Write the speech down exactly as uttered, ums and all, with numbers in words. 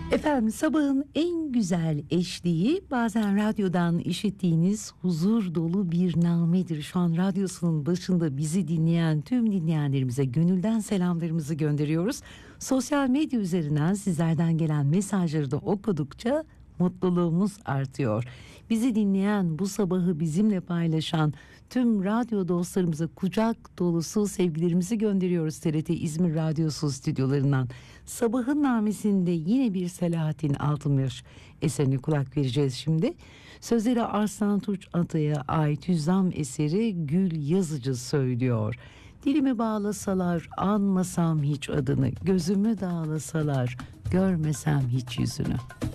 Efendim, sabahın en güzel eşliği bazen radyodan işittiğiniz huzur dolu bir namedir. Şu an radyosunun başında bizi dinleyen tüm dinleyenlerimize gönülden selamlarımızı gönderiyoruz. Sosyal medya üzerinden sizlerden gelen mesajları da okudukça mutluluğumuz artıyor. Bizi dinleyen, bu sabahı bizimle paylaşan tüm radyo dostlarımıza kucak dolusu sevgilerimizi gönderiyoruz T R T İzmir Radyosu stüdyolarından. Sabahın namesinde yine bir Selahattin Altınbaş eserine kulak vereceğiz şimdi. Sözleri Arslan Tunç Atay'a ait Hüzzam eseri Gül Yazıcı söylüyor. Dilimi bağlasalar anmasam hiç adını, gözümü dağlasalar görmesem hiç yüzünü.